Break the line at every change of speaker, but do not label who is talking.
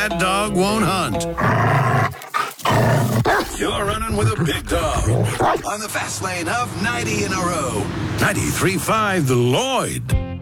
that dog won't hunt. You're running with a big dog on the fast lane of 90 in a row. 93.5 The Lloyd.